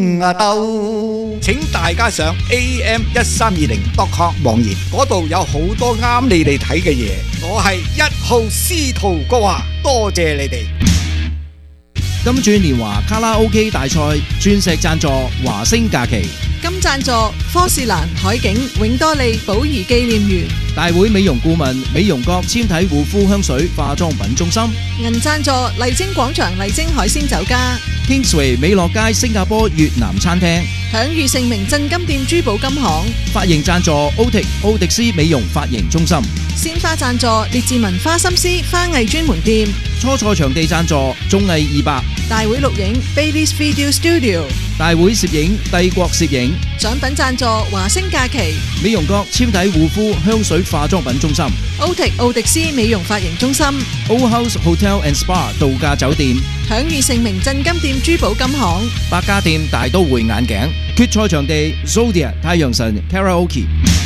請大家上 am1320.com 網頁，嗰度有好多啱你哋睇嘅嘢。我係1號司徒國華，多謝你哋。 金鑽年華卡拉 OK 大賽鑽石贊助華星假期， 金贊助科士蘭海景永多利寶儀紀念園， 大會美容顧問美容閣纖體護膚香水化妝品中心， 銀贊助麗晶廣場麗晶海鮮酒家， Kingsway 美樂街新加坡越南餐廳， 享譽盛名鎮金店珠寶金行， 髮型贊助奧迪斯美容髮型中心， 鮮花贊助列治文花心思花藝專門店， 初賽場地贊助綜藝200， 大會錄影 Bailey's Video Studio， 大會攝影帝國攝影， 獎品贊助華星假期， 美容閣纖體護膚香水化妝品中心， 奧迪斯美容髮型中心， Old House Hotel and Spa 度假酒店， 享譽盛名鎮金店珠寶金行， 百家店大都會眼鏡，決賽場地 Zodiac 太陽神 Karaoke。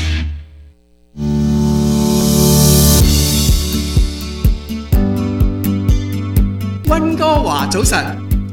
溫哥華早晨，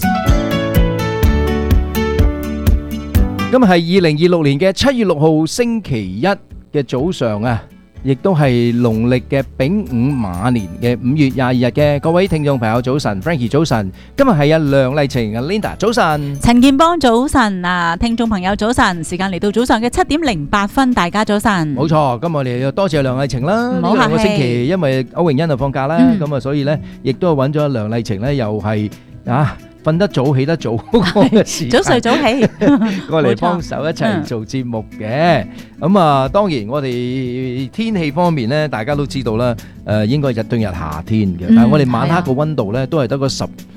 今日係2026年嘅7月6號星期一嘅早上啊，亦都係農曆嘅丙午馬年嘅5月22日嘅各位聽眾朋友早晨 ，Frankie 早晨，今日係梁麗晴 Linda 早晨， 陳健邦早晨啊，聽眾朋友早晨，時間嚟到早上嘅7:08分，大家早晨。 冇錯，今日我哋要多謝梁麗晴啦， 唔好客氣。 呢兩個星期因為歐榮欣就放假啦，咁啊所以咧亦都揾咗梁麗晴咧，又係啊。瞓得早起得早嘅時間， 早睡早起， 過嚟幫手一齊做節目嘅。咁啊，當然我哋天氣方面咧，大家都知道啦。應該日對日夏天嘅，但係我哋晚黑個溫度咧都係得個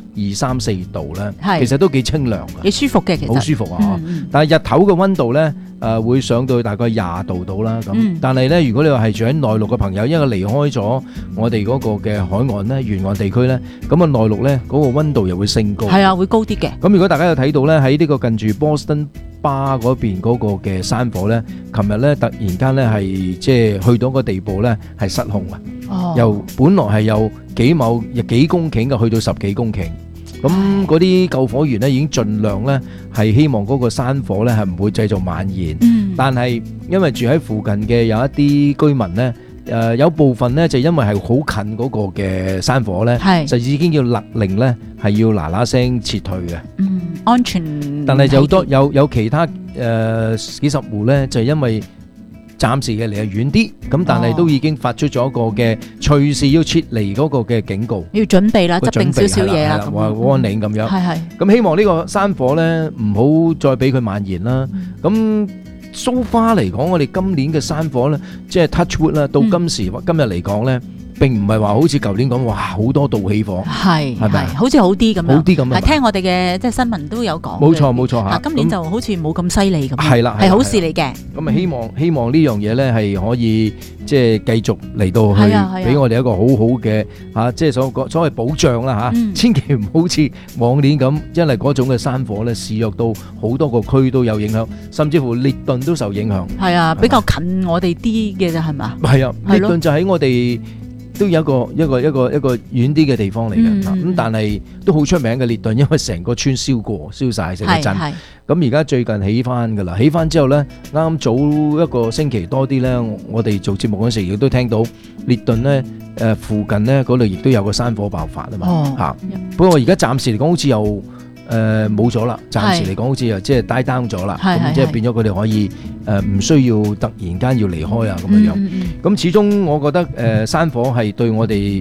12、3、4度咧，其實都幾清涼嘅， 幾舒服嘅，其實好舒服啊！但係日頭嘅溫度咧，會上到大概20度到啦。咁但係咧，如果你話係住喺內陸嘅朋友，因為離開咗我哋嗰個嘅海岸咧，沿岸地區咧，咁啊內陸咧嗰個溫度又會升高， 係啊，會高啲嘅。 咁如果大家有睇到咧，喺呢個近住 Boston Bar 嗰邊嗰個嘅山火咧，琴日咧突然間咧係即係去到個地步咧係失控啊！由本來係有幾公頃嘅，去到10幾公頃。咁嗰啲救火員咧已經盡量咧係希望嗰個山火咧係唔會繼續蔓延。但係因為住喺附近嘅有一啲居民咧，有部分咧就因為係好近嗰個嘅山火咧，就已經要勒令咧係要嗱嗱聲撤退嘅。 安全。 但係有其他幾十戶咧，就因為暫時嘅離係遠啲，咁但係都已經發出咗一個嘅隨時要撤離嗰個嘅警告， 要準備啦，執定少少嘢啦， 話 warning 咁樣。 係。咁希望呢個山火咧唔好再俾佢蔓延啦。咁so far嚟講，我哋今年嘅山火咧，即係 touch wood 啦，到今日嚟講咧，並唔係話好似舊年講，哇好多度起火，係咪？ 好似好啲咁樣， 好啲咁樣。 係聽我哋嘅即係新聞都有講。 冇錯嚇。 今年就好似冇咁犀利咁。 係啦， 係好事嚟嘅。 咁啊希望呢樣嘢咧係可以即係繼續嚟到去俾我哋一個好好嘅嚇，即係所謂保障啦嚇。千祈唔好似往年咁，因為嗰種嘅山火咧肆虐到好多個區都有影響，甚至乎列頓都受影響。 係啊，比較近我哋啲嘅啫，係嘛？ 係啊，列頓就喺我哋都有一個遠啲嘅地方嚟嘅。咁但係都好出名嘅列頓，因為成個村燒晒成個鎮。咁而家最近起翻㗎啦，起翻之後咧，啱早一個星期多啲咧，我哋做節目嗰時亦都聽到列頓咧附近咧嗰度亦都有個山火爆發啊嘛嚇。不過而家暫時嚟講好似又冇咗啦，暫時嚟講好似又即係 die down 咗啦，咁即係變咗佢哋可以唔需要突然間要離開啊咁樣樣。咁始終我覺得山火係對我哋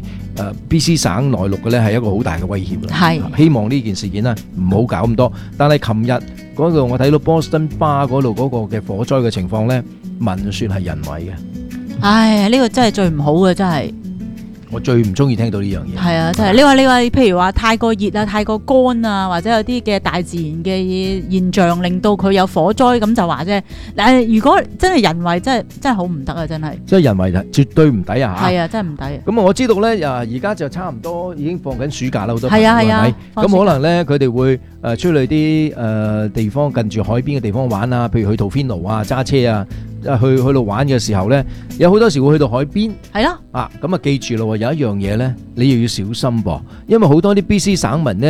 BC 省內陸嘅咧係一個好大嘅威脅啦。希望呢件事件咧唔好搞咁多。但係琴日嗰度我睇到 Boston Bar 嗰度嗰個嘅火災嘅情況咧，聞説係人為嘅。 唉，呢個真係最唔好嘅，真係。 我最唔中意聽到呢樣嘢。係啊，真係你話譬如話太過熱啊、太過乾啊，或者有啲嘅大自然嘅現象令到佢有火災咁就話啫。但係如果真係人為，真係好唔得啊！真係。即係人為絕對唔抵啊！係啊，真係唔抵。咁我知道咧，而家就差唔多已經放緊暑假啦，好多朋友係咪？咁可能咧，佢哋會出去啲地方近住海邊嘅地方玩啊，譬如去陶軒奴啊、揸車啊。去到玩嘅時候咧，有好多時會去到海邊，係咯，咁啊記住咯，有一樣嘢咧，你又要小心噃，因為好多啲 BC 省民咧，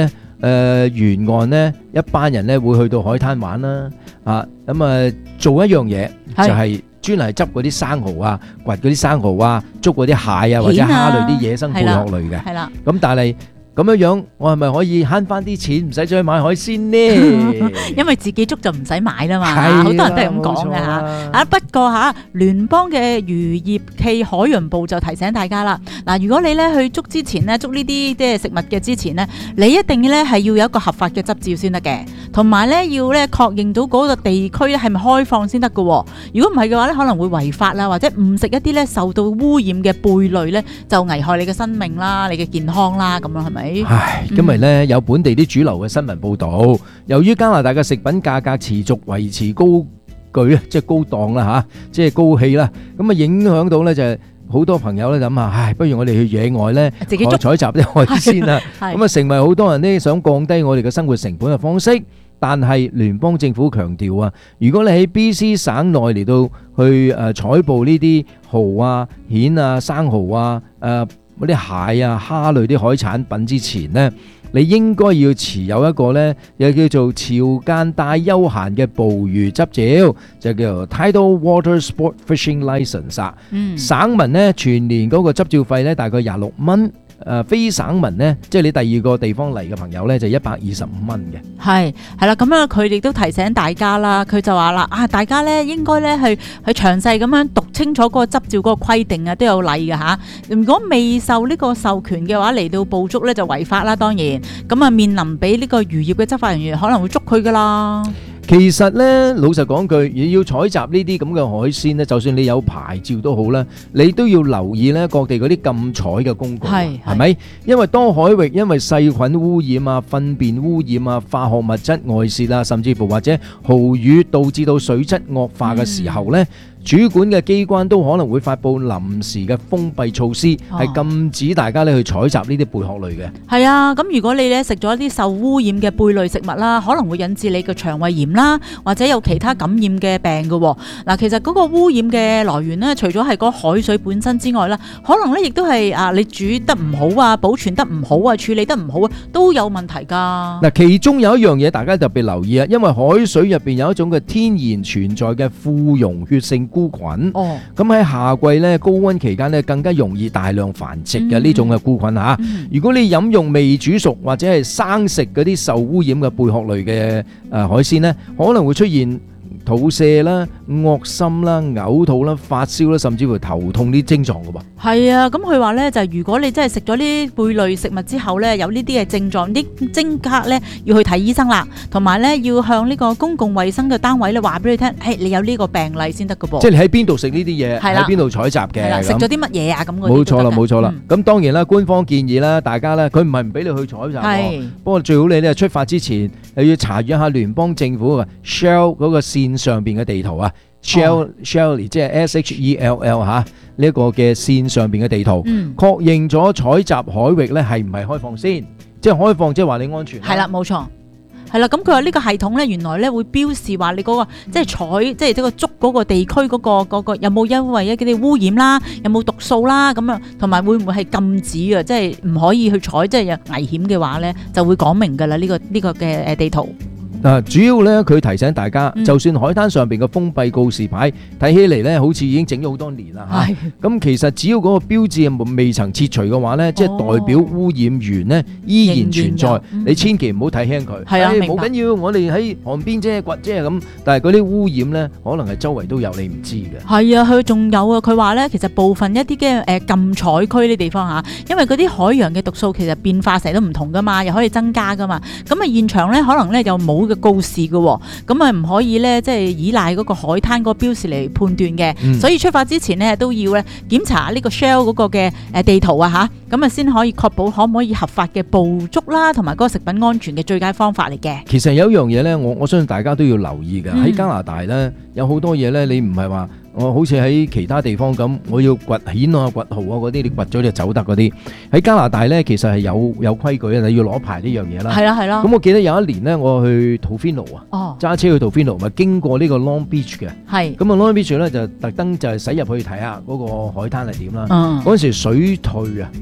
沿岸咧一班人咧會去到海灘玩啦，做一樣嘢就係專係執嗰啲生蠔啊，掘嗰啲生蠔啊，捉嗰啲蟹啊或者蝦類啲野生貝殼類嘅。係啦。咁但係咁樣，我係咪可以慳翻啲錢，唔使再去買海鮮呢？ 因為自己捉就唔使買啦嘛，好多人都係咁講嘅嚇。不過嚇，聯邦嘅漁業暨海洋部就提醒大家啦。嗱，如果你咧去捉之前咧，捉呢啲即係食物嘅之前咧，你一定咧係要有一個合法嘅執照先得嘅，同埋咧要咧確認到嗰個地區咧係咪開放先得嘅。如果唔係嘅話咧，可能會違法啦，或者誤食一啲咧受到污染嘅貝類咧，就危害你嘅生命啦、你嘅健康啦，咁樣係咪？ 唉，今日咧有本地啲主流嘅新聞報導，由於加拿大嘅食品價格持續維持高舉啊，即係高檔啦嚇，即係高氣啦，咁啊影響到咧就係好多朋友咧諗下，唉，不如我哋去野外咧自己採集啲海鮮啦，咁啊成為好多人呢想降低我哋嘅生活成本嘅方式。但係聯邦政府強調啊，如果你喺 BC 省內嚟到去採捕呢啲蠔啊、蜆啊、生蠔啊、嗰啲蟹啊、蝦類啲海產品之前呢，你應該要持有一個呢，又叫做潮間帶休閒嘅捕魚執照，就叫做 Tidal Water Sport Fishing License。省民呢，全年嗰個執照費呢，大概26蚊。非省民呢，即係你第二個地方嚟嘅朋友呢，就125蚊嘅。係啦，咁樣佢哋都提醒大家啦。佢就話啦，大家呢應該呢去詳細咁樣讀清楚嗰個執照嗰個規定啊，都有例嘅嚇。如果未受呢個授權嘅話，嚟到捕捉呢就違法啦。當然，咁啊面臨俾呢個漁業嘅執法人員可能會捉佢噶啦。其實咧，老實講句，要採集呢啲咁嘅海鮮咧，就算你有牌照都好啦，你都要留意咧各地嗰啲禁採嘅公告，係咪？因為當海域因為細菌污染啊、糞便污染啊、化學物質外泄啊，甚至乎或者蠔魚導致到水質惡化嘅時候咧，主管嘅機關都可能會發布臨時嘅封閉措施，係禁止大家咧去採集呢啲貝殼類嘅。係啊，咁如果你咧食咗一啲受污染嘅貝類食物啦，可能會引致你嘅腸胃炎啦，或者有其他感染嘅病嘅。嗱，其實嗰個污染嘅來源咧，除咗係嗰海水本身之外啦，可能咧亦都係你煮得唔好啊、保存得唔好啊、處理得唔好啊，都有問題㗎。嗱，其中有一樣嘢大家特別留意啊，因為海水入邊有一種嘅天然存在嘅富溶血性菇菌，咁喺夏季咧高溫期間咧更加容易大量繁殖嘅呢種嘅菇菌嚇。如果你飲用未煮熟或者係生食嗰啲受污染嘅貝殼類嘅海鮮咧，可能會出現肚瀉啦、噁心啦、嘔吐啦、發燒啦，甚至乎頭痛啲症狀㗎喎。係啊，咁佢話咧就如果你真係食咗呢貝類食物之後咧，有呢啲嘅症狀，啲即刻咧要去睇醫生啦，同埋咧要向呢個公共衛生嘅單位咧話俾你聽，你有呢個病例先得㗎噃。即係你喺邊度食呢啲嘢，喺邊度採集嘅，食咗啲乜嘢啊？咁冇錯啦，冇錯啦。咁當然啦，官方建議啦，大家咧佢唔係唔俾你去採集，不過最好你咧出發之前又要查閱一下聯邦政府嘅 Shell 嗰個線上邊嘅地圖啊。Shell 即係 SHELL 嚇呢一個嘅線上邊嘅地圖，確認咗採集海域咧係唔係開放先，即係開放即係話你安全。係啦，冇錯。係啦，咁佢話呢個系統咧，原來咧會標示話你嗰個即係採即係個捉嗰個地區嗰個有冇因為一啲污染啦，有冇毒素啦咁樣，同埋會唔會係禁止啊？即係唔可以去採，即係有危險嘅話咧，就會講明㗎啦。呢個嘅地圖。主要咧佢提醒大家，就算海灘上邊嘅封閉告示牌睇起嚟咧，好似已經整咗好多年啦嚇。咁其實只要嗰個標誌未曾切除嘅話咧，即係代表污染源咧依然存在。你千祈唔好睇輕佢。係啊，冇緊要，我哋喺岸邊啫、掘啫咁。但係嗰啲污染咧，可能係周圍都有，你唔知嘅。係啊，佢仲有啊，佢話咧，其實部分一啲嘅禁採區呢地方嚇，因為嗰啲海洋嘅毒素其實變化成日都唔同噶嘛，又可以增加噶嘛。咁啊現場咧可能咧又冇告示嘅，咁啊唔可以咧，即係依賴嗰個海灘嗰個標示嚟判斷嘅，所以出發之前呢，都要咧檢查呢個 Shell 嗰個嘅地圖啊吓，咁啊先可以確保可唔可以合法嘅捕捉啦，同埋嗰個食品安全嘅最佳方法嚟嘅。其實有一樣嘢咧，我相信大家都要留意嘅，喺加拿大咧有好多嘢咧，你唔係話我好似喺其他地方咁，我要掘蜆啊、掘蠔啊嗰啲，你掘咗就走得嗰啲。喺加拿大咧，其實係有規矩啊，你要攞牌呢樣嘢啦。係啦係啦。咁我記得有一年咧，我去 Tofino 啊，揸車去 Tofino 咪經過呢個 Long Beach 嘅。係。咁啊 Long Beach 咧就特登就係駛入去睇下嗰個海灘係點啦。嗰陣時水退啊。哦。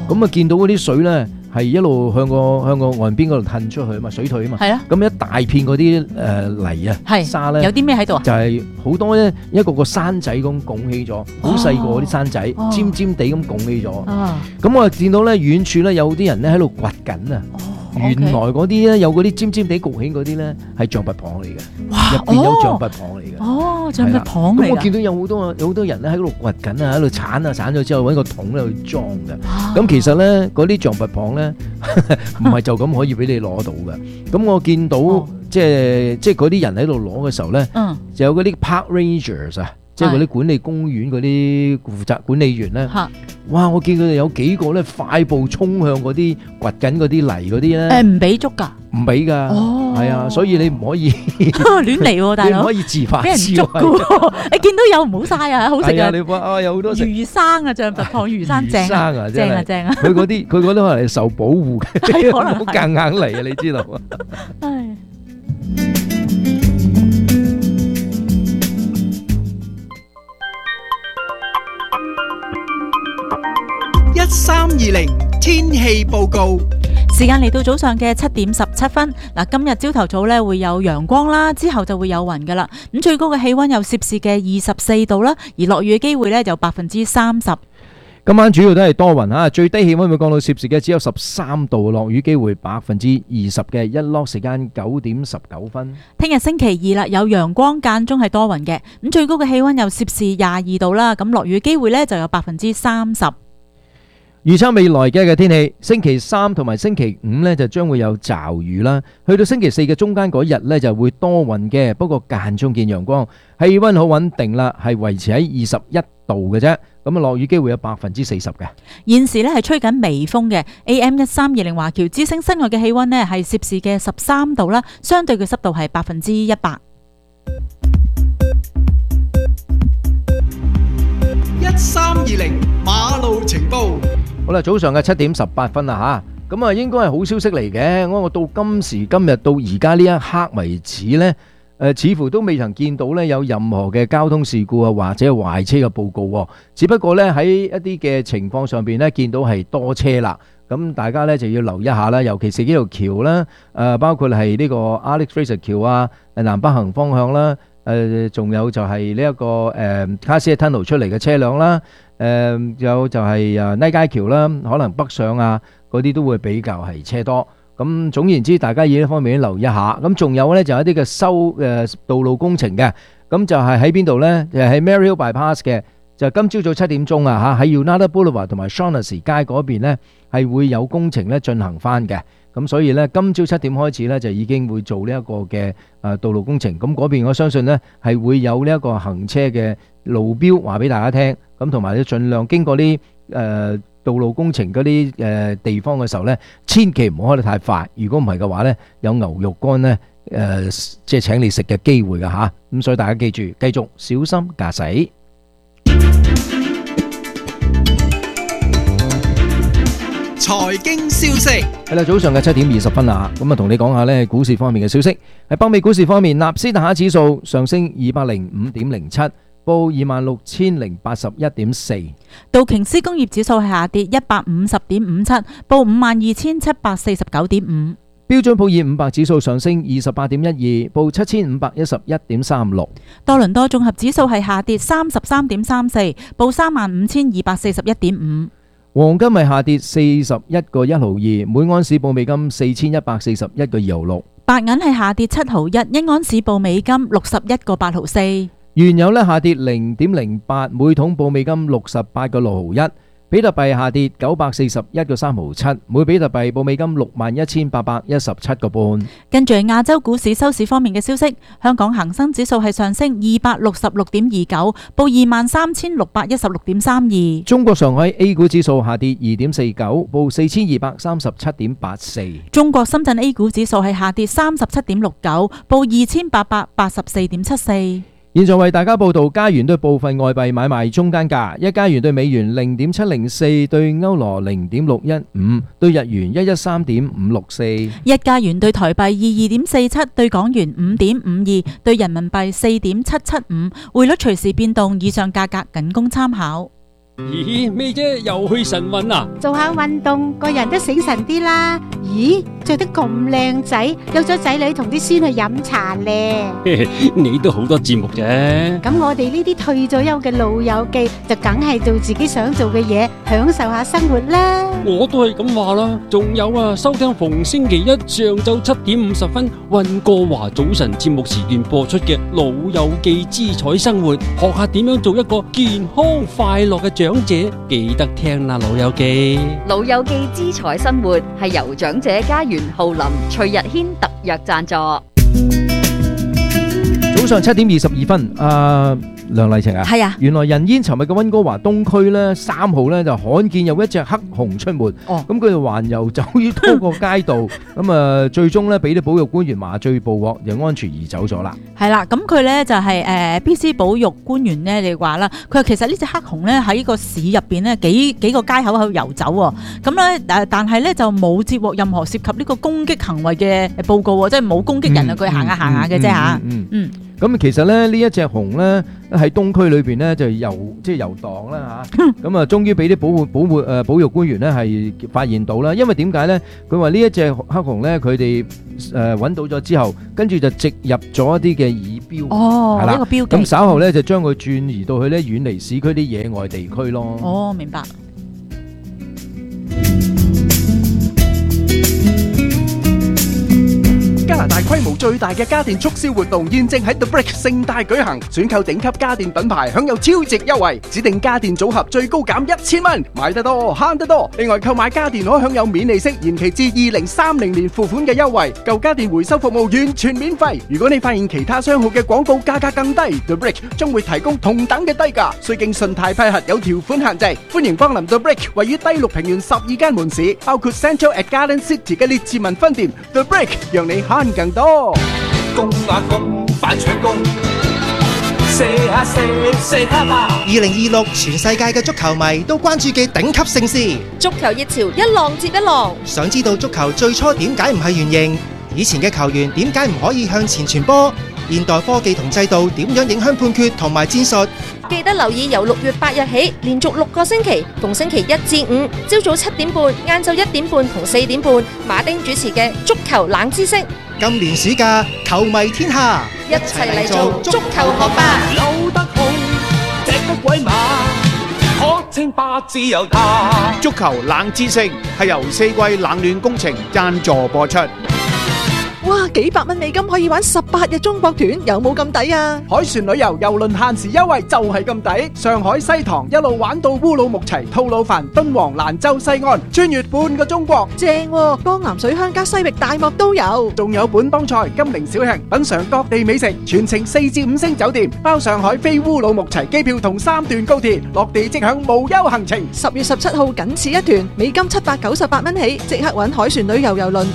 咁啊見到嗰啲水咧係一路向個岸邊嗰度褪出去啊嘛，水退啊嘛。係啊。咁一大片嗰啲泥啊沙咧， 有啲咩喺度啊？ 就係好多咧一個個山仔咁拱起咗，好細個嗰啲山仔，尖尖地咁拱起咗。咁我見到咧遠處咧有啲人咧喺度掘緊啊。原來嗰啲咧有嗰啲尖尖地焗起嗰啲咧係象拔蚌嚟嘅，入邊有象拔蚌嚟嘅。 象拔蚌嚟㗎。咁我見到有好多人咧喺度掘緊啊，喺度鏟咗之後揾個桶咧去裝嘅。咁其實咧嗰啲象拔蚌咧唔係就咁可以俾你攞到嘅。咁我見到即係嗰啲人喺度攞嘅時候咧，就有嗰啲 park rangers 啊。即係嗰啲管理公園嗰啲負責管理員咧，哇！我見佢哋有幾個咧快步衝向嗰啲掘緊嗰啲泥嗰啲咧， 唔俾捉㗎， 唔俾㗎，係啊，所以你唔可以亂嚟喎，大佬， 你唔可以自發俾人捉㗎。你見到有唔好嘥啊，好食啊！ 你話有好多魚生啊，象拔蚌魚生正啊，正啊！ 佢嗰啲可能係受保護嘅，可能好夾硬嚟啊！你知道啊？唉。 1320天氣報告， 時間嚟到早上嘅7點17分。嗱，今日朝頭早咧會有陽光啦，之後就會有雲噶啦。咁最高嘅氣溫有攝氏嘅24度啦，而落雨嘅機會咧就30%。 今晚主要都係多雲吓，最低氣溫會降到攝氏嘅只有13度，落雨機會20%嘅，日落時間9點19分。 聽日星期二啦，有陽光間中係多雲嘅，咁最高嘅氣溫有攝氏22度啦，咁落雨機會咧就有30%。 預測未來嘅天氣，星期三同埋星期五呢就將會有驟雨啦，去到星期四嘅中間嗰日呢就會多雲嘅，不過間中見陽光，氣溫好穩定啦，係維持喺21度嘅啫，咁啊落雨機會有40%嘅。 現時呢係吹緊微風嘅 AM1320華僑之聲室外嘅氣溫呢係攝氏嘅13度啦，相對嘅濕度係100%。 1320馬路情報。 好啦，早上嘅7點18分啦吓，咁啊應該係好消息嚟嘅。我到今時今日到而家呢一刻為止呢，似乎都未曾見到呢有任何嘅交通事故啊或者壞車嘅報告。只不過呢喺一啲嘅情況上邊呢，見到係多車啦。咁大家呢就要留意一下啦，尤其是呢條橋啦，包括係呢個 Alex Fraser 橋啊，南北行方向啦，仲有就係呢一個Cassier Tunnel 出嚟嘅車輛啦。有就係Knight街橋啦，可能北上啊嗰啲都會比較係車多。咁總言之，大家喺呢方面留意一下。咁仲有呢，就有一啲嘅道路工程嘅，咁就係喺邊度呢？就係喺 Maryhill Bypass 嘅，就今朝早7點鐘啊嚇，喺 Yonada Boulevard 同埋 Shaughnessy 街嗰邊呢係會有工程呢進行翻嘅。咁所以呢，今朝7點開始呢，就已經會做呢一個嘅道路工程。咁嗰邊我相信呢係會有呢一個行車嘅路標話俾大家聽。咁同埋你盡量經過啲道路工程嗰啲地方嘅時候呢，千祈唔好開得太快。如果唔係嘅話呢，有牛肉乾呢即係請你食嘅機會㗎吓。咁所以大家記住，繼續小心駕駛。 財經消息係啦，早上嘅7點20分啦，咁啊同你講下呢股市方面嘅消息。喺北美股市方面，納斯達克指數上升205.07。報26,081.4， 道瓊斯工業指數係下跌150.57，報52,749.5。 標準普爾500指數上升28.12，報7,511.36。 多倫多綜合指數係下跌33.34，報35,241.5。 黃金係下跌41個1毫2，每盎司報美金4,141個2毫6。 白銀係下跌7毫1，一盎司報美金61個8毫4。 原油咧下跌0.08，每桶報美金68個6毫1。比特幣下跌941個3毫7，每比特幣報美金61,817個半。跟住亞洲股市收市方面嘅消息，香港恒生指數係上升266.29，報23,616.32。 中國上海 A 股指數下跌2.49，報4,237.84。 中國深圳 A 股指數係下跌37.69，報2,884.74。 現在為大家報道加元對部分外幣買賣中間價：一加元對美元0.704，對歐羅0.615，對日元113.564。 一加元對台幣22.47，對港元5.52，對人民幣4.775。匯率隨時變動，以上價格僅供參考。 咦，咩啫？又去晨運啊？ 做下運動，個人都醒神啲啦。咦，着得咁靚仔，有咗仔女同啲孫去飲茶咧。 你都好多節目啫。 咁我哋呢啲退咗休嘅老友記，就梗係做自己想做嘅嘢，享受下生活啦。 我都係咁話啦。仲有啊，收聽逢星期一上晝7:50溫哥華早晨節目時段播出嘅《老友記姿彩生活》，學下點樣做一個健康快樂嘅長者，記得聽啦，老友記。 老友記姿彩生活係由長者家園浩林、徐日軒特約贊助。 早上7:22，梁麗晴啊， 係啊， 原來人煙稠密嘅溫哥華東區咧，3號咧就罕見有一隻黑熊出沒。咁佢就環遊走於多個街道，咁最終咧俾啲保育官員麻醉捕獲，就安全移走咗啦。係啦， 咁佢咧就係BC 保育官員咧，你話啦，佢話其實呢隻黑熊咧喺個市入邊咧幾個街口喺度遊走喎，咁咧但係咧就冇接獲任何涉及呢個攻擊行為嘅報告喎，即係冇攻擊人啊，佢行下嘅啫嚇。 咁其實咧呢一隻熊咧喺東區裏邊咧就遊蕩啦嚇，咁終於俾啲保育官員咧係發現到啦，因為點解咧？佢話呢一隻黑熊咧，佢哋揾到咗之後，跟住就植入咗一啲嘅耳標，係啦，一個標記。咁稍後咧就將佢轉移到去咧遠離市區啲野外地區咯。 哦，明白。 加拿大規模最大嘅家電促銷活動現正喺 The Brick 盛大舉行，選購頂級家電品牌享有超值優惠，指定家電組合最高減1000蚊，買得多慳得多。另外購買家電可享有免利息延期至2030年付款嘅優惠，舊家電回收服務完全免費。如果你發現其他商號嘅廣告價格更低， The Brick 將會提供同等嘅低價，需經信貸批核，有條款限制。歡迎光臨 The Brick 位於低綠平原12間門市，包括 Central at Garden City 嘅列治文分店。The Brick 讓你慳更多。 公啊公，快搶工！射下射，射下吧！2026全世界嘅足球迷都關注嘅頂級盛事， 足球熱潮一浪接一浪。 想知道足球最初點解唔係圓形？以前嘅球員點解唔可以向前傳波？現代科技同制度點樣影響判決同埋戰術？ 記得留意由6月8日起，連續6個星期，逢星期1至5，朝早7點半、晏晝1點半同4點半，馬丁主持嘅足球冷知識。 今年暑假，球迷天下， 一齊嚟做足球學霸。 扭得好，踢得鬼馬，可稱霸自由他。 足球冷知識係由4季冷暖工程贊助播出。 哇，幾百蚊美金可以玩18日中國團，有冇咁抵啊？ 海船旅遊郵輪限時優惠就係咁抵，上海西塘一路玩到烏魯木齊、吐魯番、敦煌、蘭州西安，穿越半個中國， 正喎！江南水鄉加西域大漠都有， 仲有本幫菜、金陵小吃，品嘗各地美食，全程4至5星酒店，包上海飛烏魯木齊機票同3段高鐵，落地即享無憂行程。 10月17號僅此一團，美金798蚊起，即刻搵海船旅遊郵輪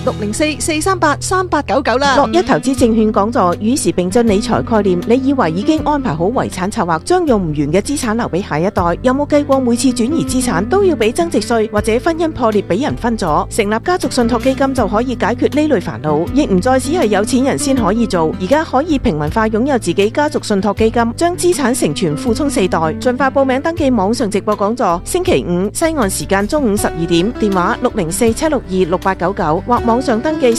604-438-3899啦。 樂一投資證券講座與時並進理財概念，你以為已經安排好遺產策劃，將用唔完嘅資產留俾下一代？有冇計過每次轉移資產都要俾增值稅，或者婚姻破裂俾人分咗？成立家族信託基金就可以解決呢類煩惱，亦唔再只係有錢人先可以做，而家可以平民化擁有自己家族信託基金，將資產承傳附充4代。盡快報名登記網上直播講座，星期5西岸時間中午12點，電話604-762-6899或網上登記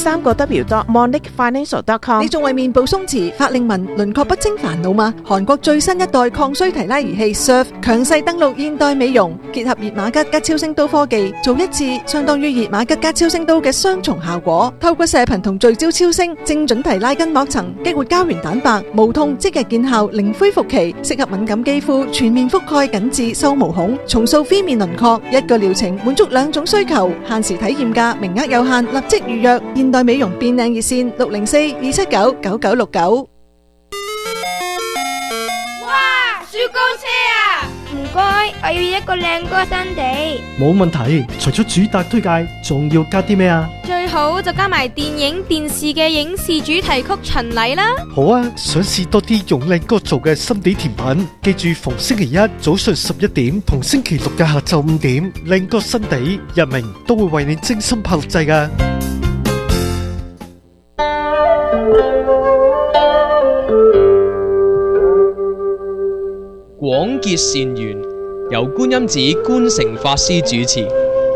3w.moniquefinancial.com。 你仲為面部鬆弛、法令紋、輪廓不清煩惱嗎？韓國最新一代抗衰提拉儀器 Surf 強勢登陸現代美容，結合熱瑪吉加超聲刀科技，做一次相當於熱瑪吉加超聲刀嘅雙重效果。透過射頻同聚焦超聲，精準提拉筋膜層，激活膠原蛋白，無痛即日見效，零恢復期，適合敏感肌膚，全面覆蓋緊致收毛孔，重塑 V 面輪廓。一個療程滿足2種需求，限時體驗價，名額有限，立即預約。現代美容變靚熱線604-279-9969。 哇！雪糕車啊！唔該，我要一個靚歌新地。 冇問題，除咗主打推介，仲要加啲咩啊？ 最好就加埋電影、電視嘅影視主題曲巡禮啦。 好啊，想試多啲用靚歌做嘅心地甜品，記住逢星期一早上11點同星期六嘅下晝5點，靚歌新地日明都會為你精心拍錄製㗎。 廣結善緣， 由觀音寺觀誠法師主持。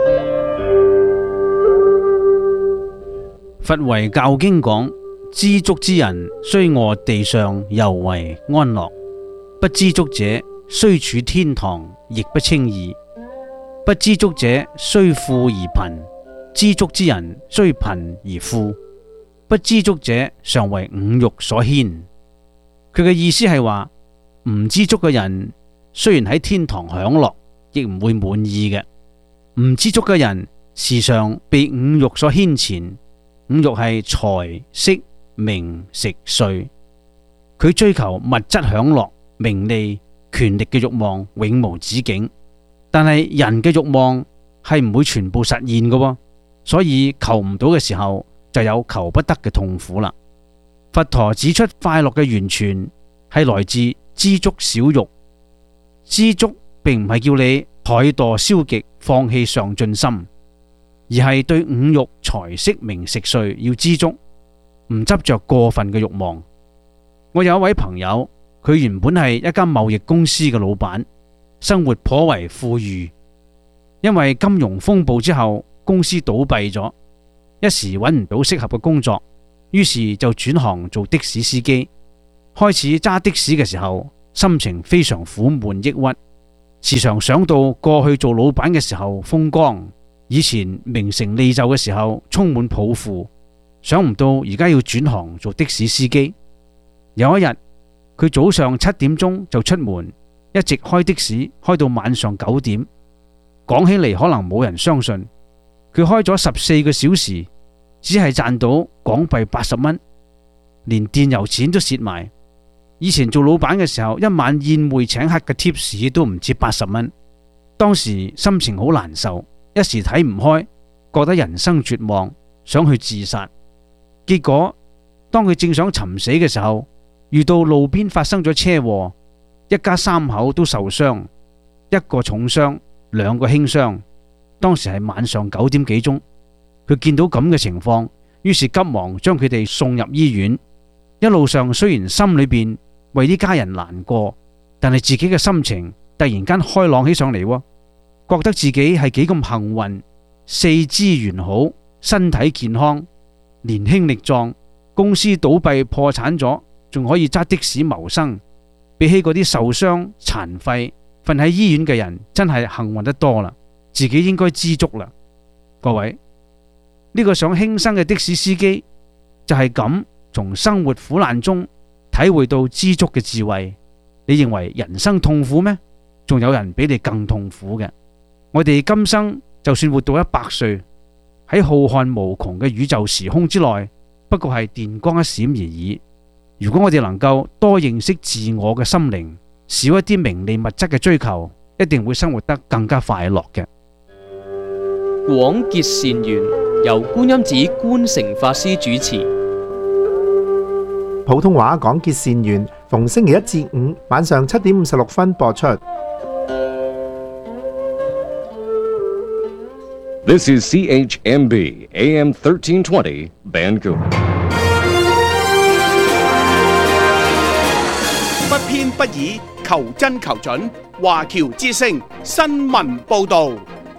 佛為教經講，知足之人雖臥地上，猶為安樂；不知足者，雖處天堂，亦不稱義。不知足者，雖富而貧；知足之人，雖貧而富。不知足者，常為五欲所牽。佢嘅意思係話，唔知足嘅人，雖然喺天堂享樂，亦唔會滿意嘅。唔知足嘅人，時常被五欲所牽纏。五欲係財色名食睡，佢追求物質享樂、名利、權力嘅欲望永無止境。但係人嘅欲望係唔會全部實現嘅，所以求唔到嘅時候就有求不得嘅痛苦啦。佛陀指出，快樂嘅源泉係來自知足少欲。知足並唔係叫你怠惰消極、放棄上進心，而係對五欲財色名食睡要知足，唔執着過分嘅欲望。我有一位朋友，佢原本係一間貿易公司嘅老闆，生活頗為富裕。因為金融風暴之後，公司倒閉咗，一時揾唔到適合嘅工作，於是就轉行做的士司機。開始揸的士嘅時候，心情非常苦悶抑鬱，時常想到過去做老闆嘅時候風光，以前名成利就嘅時候充滿抱負，想唔到而家要轉行做的士司機。有一日，佢早上7點鐘就出門，一直開的士開到晚上9點。講起嚟可能冇人相信，佢開咗14個小時，只係賺到港幣80蚊，連電油錢都蝕埋。以前做老闆嘅時候，一晚宴會請客嘅貼士都唔止80蚊。當時心情好難受，一時睇唔開，覺得人生絕望，想去自殺。結果當佢正想尋死嘅時候，遇到路邊發生咗車禍，一家3口都受傷，一個重傷，2個輕傷。當時係晚上9點幾鐘，佢見到咁嘅情況，於是急忙將佢哋送入醫院。一路上雖然心裏邊為呢家人難過，但係自己嘅心情突然間開朗起上嚟，覺得自己係幾咁幸運，四肢完好，身體健康，年輕力壯，公司倒閉破產咗，仲可以揸的士謀生。比起嗰啲受傷殘廢瞓喺醫院嘅人，真係幸運得多啦，自己應該知足啦。各位，呢個想輕生嘅的士司機就係咁從生活苦難中體會到知足嘅智慧。你認為人生痛苦咩？仲有人比你更痛苦嘅。我哋今生就算活到100歲，喺浩瀚無窮嘅宇宙時空之內，不過係電光一閃而已。如果我哋能夠多認識自我嘅心靈，少一啲名利物質嘅追求，一定會生活得更加快樂嘅。 廣結善緣，由觀音寺觀誠法師主持。 普通話廣結善緣，逢星期1至5晚上7點56分播出。 This is CHMB AM 1320 Vancouver。 不偏不倚，求真求準。華僑之聲新聞報導。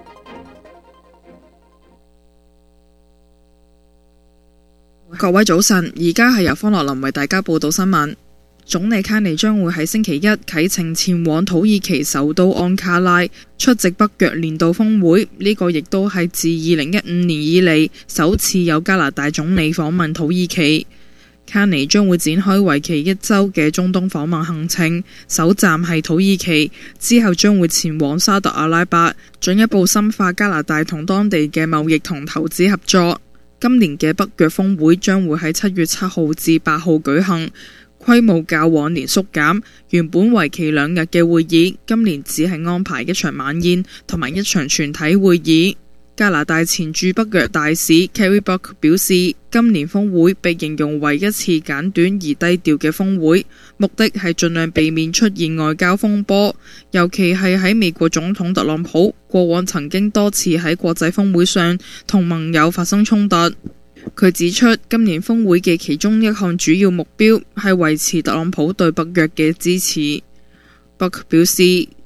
各位早晨，而家係由方樂林為大家報道新聞。總理卡尼將會喺星期一啟程前往土耳其首都安卡拉出席北約年度峰會，呢個亦都係自2015年以嚟首次有加拿大總理訪問土耳其。卡尼將會展開為期1周嘅中東訪問行程，首站係土耳其，之後將會前往沙特阿拉伯，進一步深化加拿大同當地嘅貿易同投資合作。今年嘅北約峰會將會喺7月7號至8號舉行，規模較往年縮減，原本為期2日嘅會議，今年只係安排1場晚宴同埋1場全體會議。加拿大前駐北約大使 Carrie Buck 表示，今年峰會被形容為一次簡短而低調嘅峰會，目的係盡量避免出現外交風波，尤其係喺美國總統特朗普過往曾經多次喺國際峰會上同盟友發生衝突。佢指出，今年峰會嘅其中一項主要目標係維持特朗普對北約嘅支持。Buck 表示，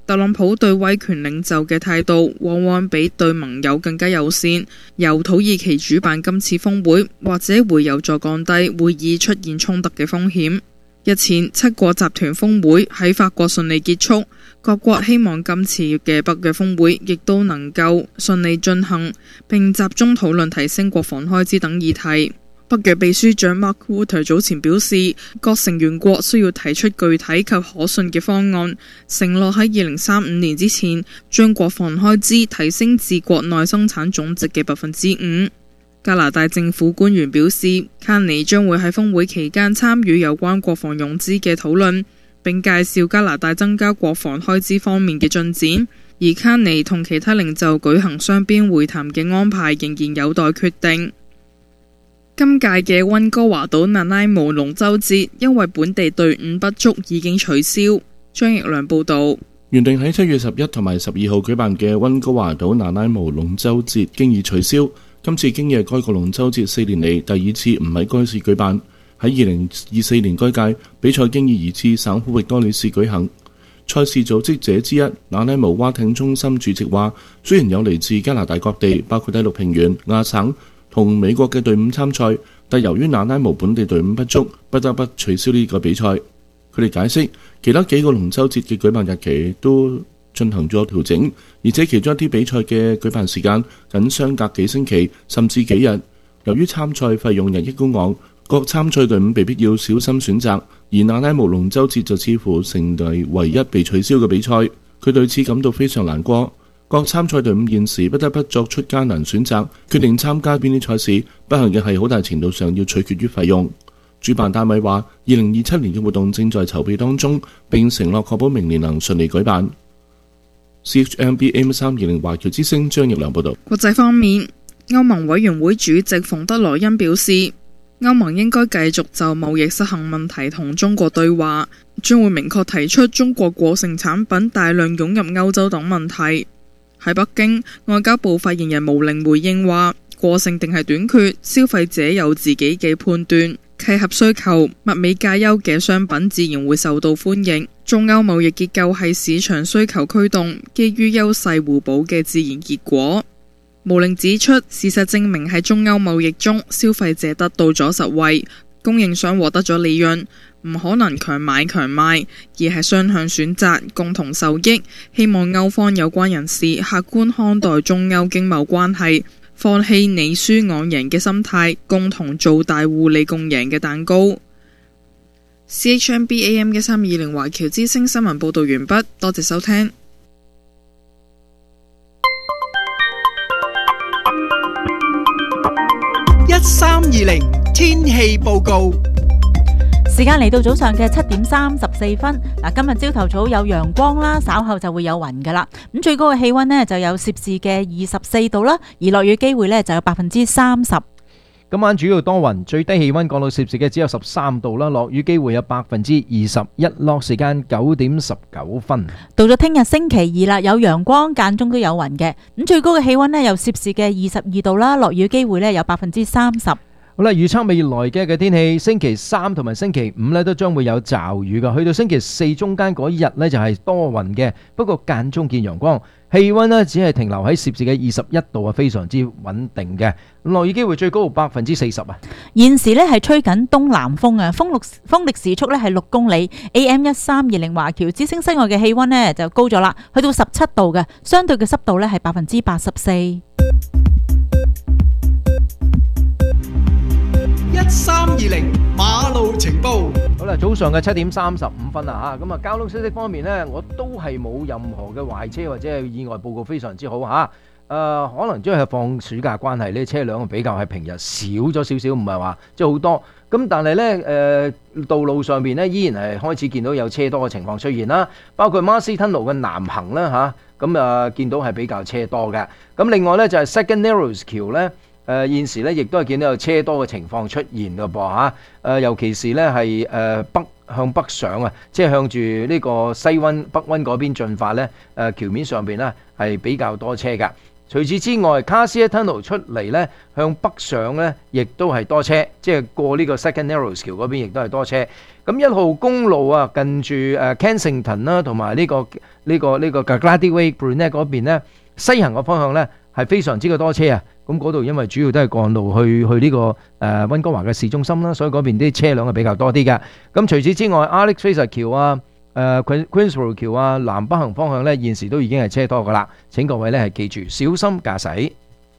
特朗普對威權領袖嘅態度往往比對盟友更加友善。由土耳其主辦今次峰會，或者會有助降低會議出現衝突嘅風險。日前7國集團峰會喺法國順利結束，各國希望今次嘅北約峰會亦都能夠順利進行，並集中討論提升國防開支等議題。北約秘書長 Mark Rutte 早前表示，各成員國需要提出具體及可信嘅方案，承諾喺2035年之前將國防開支提升至國內生產總值嘅5%。加拿大政府官員表示，卡尼將會喺峰會期間參與有關國防融資嘅討論，並介紹加拿大增加國防開支方面嘅進展。而卡尼同其他領袖舉行雙邊會談嘅安排仍然有待決定。今屆嘅溫哥華島納拉姆龍舟節因為本地隊伍不足已經取消。張奕良報導。 原定喺7月11同埋12號舉辦嘅溫哥華島納拉姆龍舟節經已取消。今次經嘅該個龍舟節4年嚟第二次唔喺該市舉辦。喺2024年該屆比賽經已移至省府域多利士舉行。賽事組織者之一納拉姆蛙艇中心主席話，雖然有嚟自加拿大各地，包括第六平原、亞省同美國嘅隊伍參賽，但由於納拉姆本地隊伍不足，不得不取消呢個比賽。佢哋解釋，其他幾個龍舟節嘅舉辦日期都進行咗調整，而且其中一啲比賽嘅舉辦時間僅相隔幾星期甚至幾日。由於參賽費用日益高昂，各參賽隊伍被迫要小心選擇，而納拉姆龍舟節就似乎成為唯一被取消嘅比賽。佢對此感到非常難過。各參賽隊伍現時不得不作出艱難選擇，決定參加邊啲賽事。不幸嘅係好大程度上要取決於費用。主辦單位話，2027年嘅活動正在籌備當中，並承諾確保明年能順利舉辦。CHMB AM320華僑之聲張奕良報導。 國際方面，歐盟委員會主席馮德萊恩表示，歐盟應該繼續就貿易失衡問題同中國對話，將會明確提出中國過剩產品大量湧入歐洲等問題。喺北京，外交部發言人毛寧回應話，過剩定係短缺，消費者有自己嘅判斷，契合需求、物美價優嘅商品自然會受到歡迎。中歐貿易結構係市場需求驅動，基於優勢互補嘅自然結果。毛寧指出，事實證明喺中歐貿易中，消費者得到咗實惠，供應商獲得咗利潤，唔可能強買強賣，而係雙向選擇，共同受益。希望歐方有關人士客觀看待中歐經貿關係，放棄你輸我贏嘅心態，共同做大互利共贏嘅蛋糕。CHMB AM1320華僑之聲新聞報道完畢，多謝收聽。 1320天氣報告。 時間嚟到早上嘅7點34分。嗱，今日朝頭早有陽光啦，稍後就會有雲噶啦。咁最高嘅氣溫呢就有攝氏嘅24度啦，而落雨機會呢就有30%。 今晚主要多雲，最低氣溫降到攝氏嘅只有13度啦，落雨機會有21%，落時間9點19分。 到咗聽日星期二啦，有陽光，間中都有雲嘅。咁最高嘅氣溫呢有攝氏嘅22度啦，落雨機會呢有30%。 好啦，預測未來嘅天氣，星期3同埋星期5呢都將會有驟雨噶，去到星期4中間嗰一日呢就係多雲嘅，不過間中見陽光，氣溫呢只係停留喺攝氏嘅21度啊，非常之穩定嘅。落雨機會最高40%啊。 現時呢係吹緊東南風啊，風力時速呢係6公里。AM1320華僑之聲室外嘅氣溫呢就高咗啦，去到17度嘅，相對嘅濕度呢係84%。 1320馬路情報。 好啦，早上嘅7點35分啦吓，咁啊交通消息方面呢，我都係冇任何嘅壞車或者係意外報告，非常之好吓。可能即係放暑假關係呢，車輛比較係平日少咗少少，唔係話即係好多。咁但係呢，道路上邊呢，依然係開始見到有車多嘅情況出現啦，包括馬斯吞路嘅南行啦吓，咁見到係比較車多嘅。咁另外呢，就係 Second Narrows 橋呢。現時咧，亦都係見到有車多嘅情況出現㗎噃嚇。尤其是咧係向北上啊，即係向住呢個西灣北灣嗰邊進發咧。橋面上邊咧係比較多車㗎。 除此之外 Cartier Tunnel 出嚟呢，向北上呢，亦都係多車，即係過呢個 Second Narrows 橋嗰邊亦都係多車。咁1號公路啊，近住Kensington 啦，同埋呢個 Gladys Way Brunette 嗰邊呢，西行嘅方向呢，係非常之嘅多車啊！咁嗰度因為主要都係幹路去呢個溫哥華嘅市中心啦，所以嗰邊啲車輛係比較多啲嘅。咁除此之外 Alex Fraser 橋啊、Queensborough 橋啊，南北行方向呢，現時都已經係車多噶啦。請各位呢係記住小心駕駛。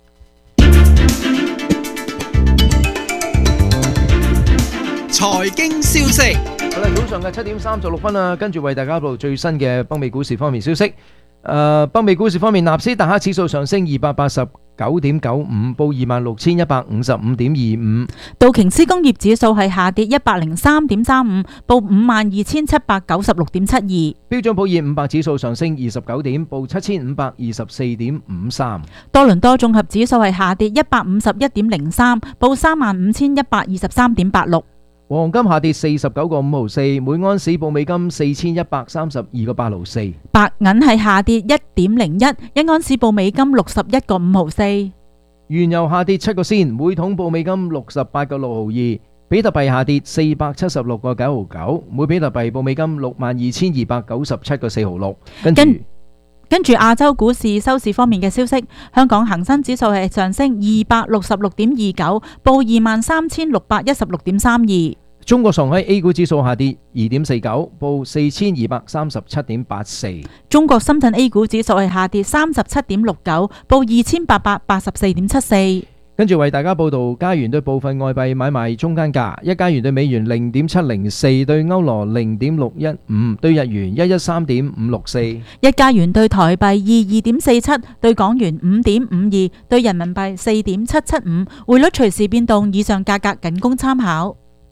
財經消息， 好啦，早上嘅7點36分啊，跟住為大家報最新嘅北美股市方面消息。北美股市方面，納斯達克指數上升289.95，報26,155.25。 道瓊斯工業指數係下跌103.35，報52,796.72。 標準普爾500指數上升29點，報7,524.53。 多倫多綜合指數係下跌151.03，報35,123.86。 黃金下跌49個5毫四，每安士報美金4132個8毫四。 白銀係下跌1.01，一安士報美金61個5毫四。 原油下跌7個仙，每桶報美金68個6毫2。比特幣下跌476個9毫9，每比特幣報美金62,297個4毫6。 跟住亞洲股市收市方面嘅消息，香港恒生指數係上升266.29，報23,616.32。 中國上海 A 股指數下跌2.49，報4,237.84。 中國深圳 A 股指數係下跌37.69，報2,884.74。 跟住為大家報道加元對部分外幣買賣中間價，一加元對美元0.704，對歐羅0.615，對日元113.564， 一加元對台幣22.47，對港元5.52，對人民幣4.775，匯率隨時變動，以上價格僅供參考。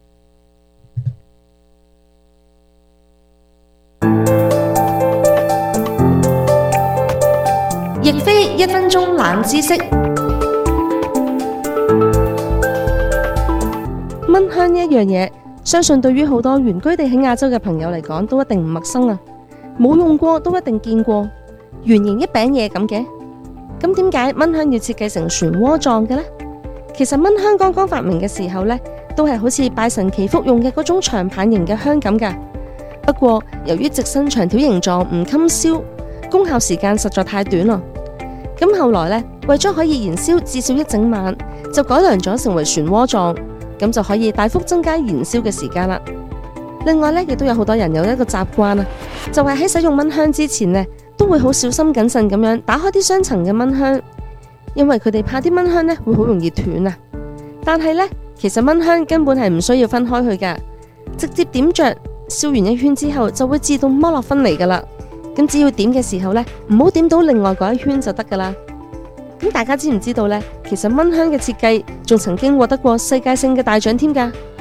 亦非1分鐘冷知識。蚊香呢一樣嘢，相信對於好多原居地喺亞洲嘅朋友嚟講，都一定唔陌生啊！冇用過都一定見過，圓形一餅嘢咁嘅。咁點解蚊香要設計成漩渦狀嘅呢？其實蚊香剛剛發明嘅時候呢，都係好似拜神祈福用嘅嗰種長棒形嘅香咁噶。不過由於直身長條形狀唔襟燒，功效時間實在太短啦。咁後來呢，為咗可以燃燒至少一整晚，就改良咗成為漩渦狀。咁就可以大幅增加燃燒嘅時間啦。另外呢，亦都有好多人有一個習慣啊，就係喺使用蚊香之前呢，都會好小心謹慎咁樣打開啲雙層嘅蚊香，因為佢哋怕啲蚊香呢會好容易斷啊。但係呢，其實蚊香根本係唔需要分開去噶，直接點着，燒完一圈之後就會自動剝落分離噶啦。咁只要點嘅時候呢，唔好點到另外嗰一圈就得噶啦。咁大家知唔知道呢？其實蚊香嘅設計仲曾經獲得過世界性嘅大獎添㗎。